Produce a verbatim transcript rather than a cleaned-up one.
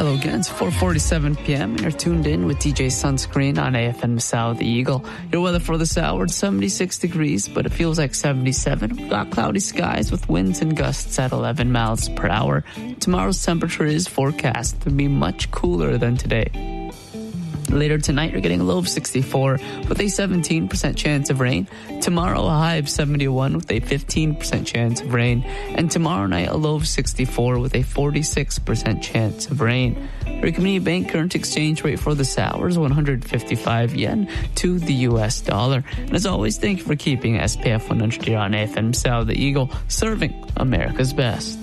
Hello again, it's four forty-seven p.m. and you're tuned in with D J Sunscreen on A F M South Eagle. Your weather for this hour, it's seventy-six degrees, but it feels like seventy-seven. We've got cloudy skies with winds and gusts at eleven miles per hour. Tomorrow's temperature is forecast to be much cooler than today. Later tonight, you're getting a low of sixty-four with a seventeen percent chance of rain. Tomorrow, a high of seventy-one with a fifteen percent chance of rain. And tomorrow night, a low of sixty-four with a forty-six percent chance of rain. Your community bank current exchange rate for this hour is one hundred fifty-five yen to the U S dollar. And as always, thank you for keeping S P F one hundred here on A F M South Eagle, serving America's best.